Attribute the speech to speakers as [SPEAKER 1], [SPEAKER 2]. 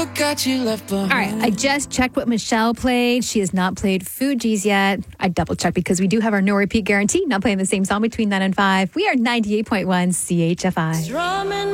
[SPEAKER 1] Got you left behind.
[SPEAKER 2] All right, I just checked what Michelle played. She has not played Fugees yet. I double checked because we do have our no repeat guarantee. Not playing the same song between 9 and 5. We are 98.1 CHFI.